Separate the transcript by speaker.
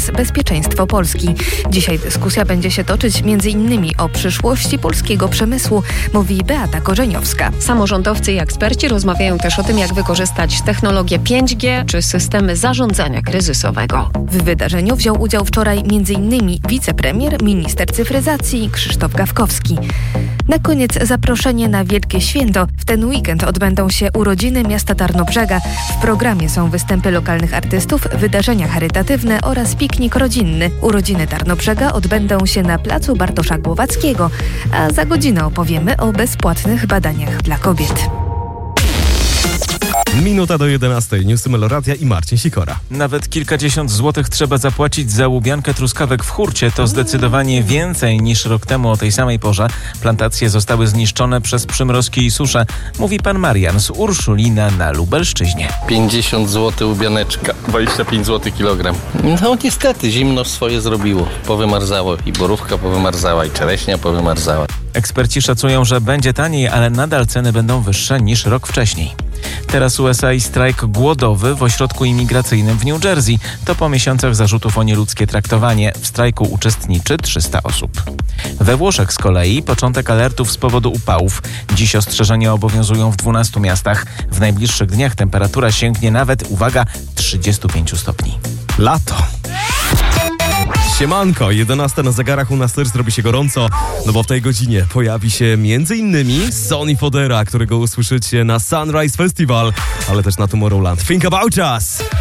Speaker 1: Bezpieczeństwo Polski. Dzisiaj dyskusja będzie się toczyć m.in. o przyszłości polskiego przemysłu, mówi Beata Korzeniowska.
Speaker 2: Samorządowcy i eksperci rozmawiają też o tym, jak wykorzystać technologię 5G czy systemy zarządzania kryzysowego.
Speaker 1: W wydarzeniu wziął udział wczoraj m.in. wicepremier, minister cyfryzacji Krzysztof Gawkowski. Na koniec zaproszenie na Wielkie Święto. W ten weekend odbędą się urodziny miasta Tarnobrzega. W programie są występy lokalnych artystów, wydarzenia charytatywne oraz piknik rodzinny. Urodziny Tarnobrzega odbędą się na placu Bartosza Głowackiego, a za godzinę opowiemy o bezpłatnych badaniach dla kobiet.
Speaker 3: Minuta do 11. Newsy Meloradia i Marcin Sikora.
Speaker 4: Nawet kilkadziesiąt złotych trzeba zapłacić za łubiankę truskawek w hurcie. To zdecydowanie więcej niż rok temu o tej samej porze. Plantacje zostały zniszczone przez przymrozki i susze, mówi pan Marian z Urszulina na Lubelszczyźnie.
Speaker 5: 50 zł łubianeczka, 25 zł kilogram. No niestety, zimno swoje zrobiło. Powymarzało i borówka powymarzała, i czereśnia powymarzała.
Speaker 4: Eksperci szacują, że będzie taniej, ale nadal ceny będą wyższe niż rok wcześniej. Teraz USA i strajk głodowy w ośrodku imigracyjnym w New Jersey. To po miesiącach zarzutów o nieludzkie traktowanie. W strajku uczestniczy 300 osób. We Włoszech z kolei początek alertów z powodu upałów. Dziś ostrzeżenia obowiązują w 12 miastach. W najbliższych dniach temperatura sięgnie nawet, uwaga, 35 stopni.
Speaker 3: Lato. Siemanko, 11 na zegarach, u nas też zrobi się gorąco, no bo w tej godzinie pojawi się m.in. Sonny Fodera, którego usłyszycie na Sunrise Festival, ale też na Tomorrowland. Think About Us!